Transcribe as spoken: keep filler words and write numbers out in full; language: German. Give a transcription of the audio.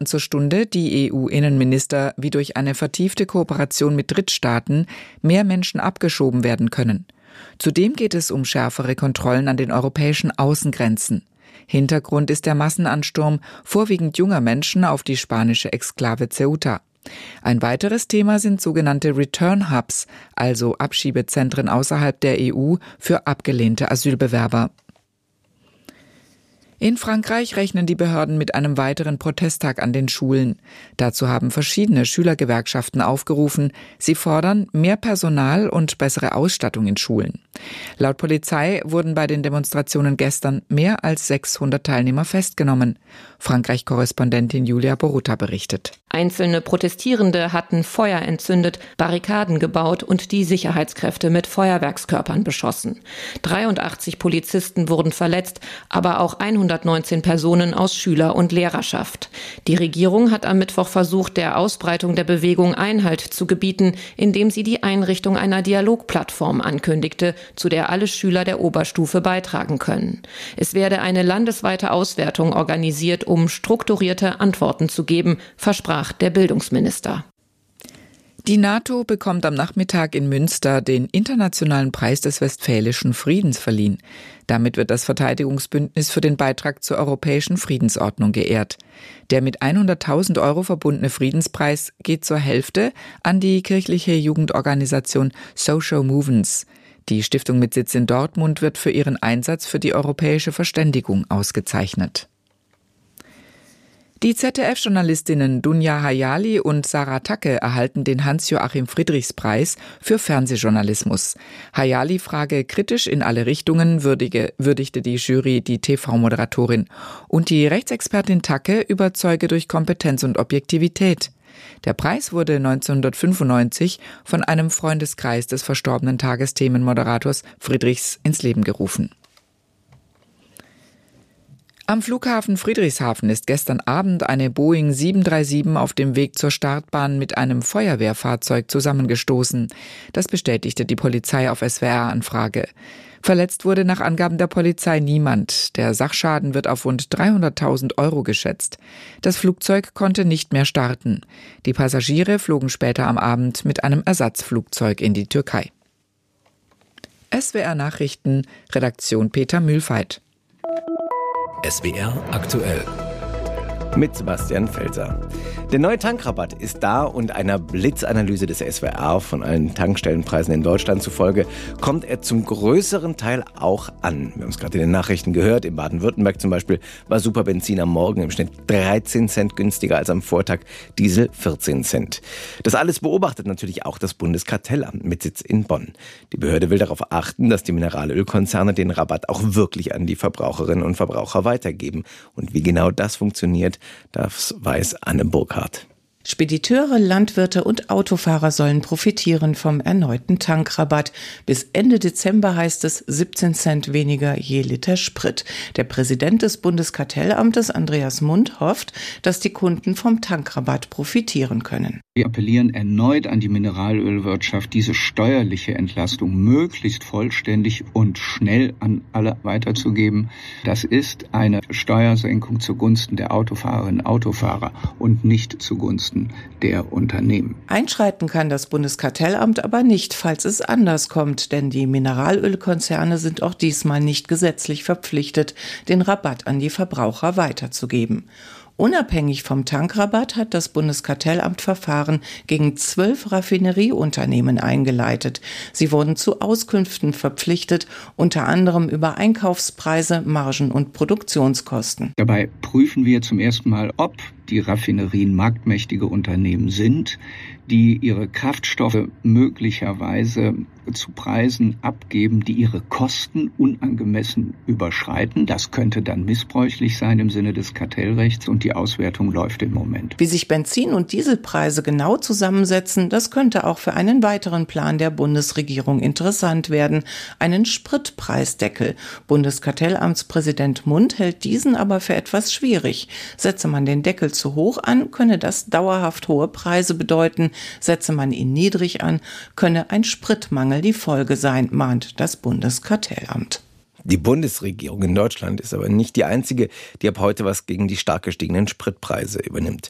erwarten zur Stunde die E U-Innenminister, wie durch eine vertiefte Kooperation mit Drittstaaten mehr Menschen abgeschoben werden können. Zudem geht es um schärfere Kontrollen an den europäischen Außengrenzen. Hintergrund ist der Massenansturm vorwiegend junger Menschen auf die spanische Exklave Ceuta. Ein weiteres Thema sind sogenannte Return Hubs, also Abschiebezentren außerhalb der E U für abgelehnte Asylbewerber. In Frankreich rechnen die Behörden mit einem weiteren Protesttag an den Schulen. Dazu haben verschiedene Schülergewerkschaften aufgerufen. Sie fordern mehr Personal und bessere Ausstattung in Schulen. Laut Polizei wurden bei den Demonstrationen gestern mehr als sechshundert Teilnehmer festgenommen. Frankreich-Korrespondentin Julia Boruta berichtet. Einzelne Protestierende hatten Feuer entzündet, Barrikaden gebaut und die Sicherheitskräfte mit Feuerwerkskörpern beschossen. dreiundachtzig Polizisten wurden verletzt, aber auch hundertneunzehn Personen aus Schüler- und Lehrerschaft. Die Regierung hat am Mittwoch versucht, der Ausbreitung der Bewegung Einhalt zu gebieten, indem sie die Einrichtung einer Dialogplattform ankündigte, zu der alle Schüler der Oberstufe beitragen können. Es werde eine landesweite Auswertung organisiert, um strukturierte Antworten zu geben, versprach der Bildungsminister. Die NATO bekommt am Nachmittag in Münster den Internationalen Preis des Westfälischen Friedens verliehen. Damit wird das Verteidigungsbündnis für den Beitrag zur europäischen Friedensordnung geehrt. Der mit hunderttausend Euro verbundene Friedenspreis geht zur Hälfte an die kirchliche Jugendorganisation Social Movements. Die Stiftung mit Sitz in Dortmund wird für ihren Einsatz für die europäische Verständigung ausgezeichnet. Die Z D F-Journalistinnen Dunja Hayali und Sarah Tacke erhalten den Hans-Joachim-Friedrichs-Preis für Fernsehjournalismus. Hayali frage kritisch in alle Richtungen, würdige, würdigte die Jury die T V-Moderatorin. Und die Rechtsexpertin Tacke überzeuge durch Kompetenz und Objektivität. Der Preis wurde neunzehnhundertfünfundneunzig von einem Freundeskreis des verstorbenen Tagesthemenmoderators Friedrichs ins Leben gerufen. Am Flughafen Friedrichshafen ist gestern Abend eine Boeing sieben drei sieben auf dem Weg zur Startbahn mit einem Feuerwehrfahrzeug zusammengestoßen. Das bestätigte die Polizei auf S W R-Anfrage. Verletzt wurde nach Angaben der Polizei niemand. Der Sachschaden wird auf rund dreihunderttausend Euro geschätzt. Das Flugzeug konnte nicht mehr starten. Die Passagiere flogen später am Abend mit einem Ersatzflugzeug in die Türkei. S W R-Nachrichten, Redaktion Peter Mühlfeit. S W R aktuell. Mit Sebastian Felser. Der neue Tankrabatt ist da und einer Blitzanalyse des S W R von allen Tankstellenpreisen in Deutschland zufolge kommt er zum größeren Teil auch an. Wir haben es gerade in den Nachrichten gehört. In Baden-Württemberg zum Beispiel war Superbenzin am Morgen im Schnitt dreizehn Cent günstiger als am Vortag, Diesel vierzehn Cent. Das alles beobachtet natürlich auch das Bundeskartellamt mit Sitz in Bonn. Die Behörde will darauf achten, dass die Mineralölkonzerne den Rabatt auch wirklich an die Verbraucherinnen und Verbraucher weitergeben. Und wie genau das funktioniert, das weiß Anne Burkhardt. Spediteure, Landwirte und Autofahrer sollen profitieren vom erneuten Tankrabatt. Bis Ende Dezember heißt es siebzehn Cent weniger je Liter Sprit. Der Präsident des Bundeskartellamtes, Andreas Mund, hofft, dass die Kunden vom Tankrabatt profitieren können. Wir appellieren erneut an die Mineralölwirtschaft, diese steuerliche Entlastung möglichst vollständig und schnell an alle weiterzugeben. Das ist eine Steuersenkung zugunsten der Autofahrerinnen und Autofahrer und nicht zugunsten der Unternehmen. Einschreiten kann das Bundeskartellamt aber nicht, falls es anders kommt, denn die Mineralölkonzerne sind auch diesmal nicht gesetzlich verpflichtet, den Rabatt an die Verbraucher weiterzugeben. Unabhängig vom Tankrabatt hat das Bundeskartellamt Verfahren gegen zwölf Raffinerieunternehmen eingeleitet. Sie wurden zu Auskünften verpflichtet, unter anderem über Einkaufspreise, Margen und Produktionskosten. Dabei prüfen wir zum ersten Mal, ob die Raffinerien marktmächtige Unternehmen sind, die ihre Kraftstoffe möglicherweise zu Preisen abgeben, die ihre Kosten unangemessen überschreiten. Das könnte dann missbräuchlich sein im Sinne des Kartellrechts und die Auswertung läuft im Moment. Wie sich Benzin- und Dieselpreise genau zusammensetzen, das könnte auch für einen weiteren Plan der Bundesregierung interessant werden, einen Spritpreisdeckel. Bundeskartellamtspräsident Mund hält diesen aber für etwas schwierig. Setze man den Deckel zu hoch an, könne das dauerhaft hohe Preise bedeuten. Setze man ihn niedrig an, könne ein Spritmangel die Folge sein, mahnt das Bundeskartellamt. Die Bundesregierung in Deutschland ist aber nicht die einzige, die ab heute was gegen die stark gestiegenen Spritpreise übernimmt.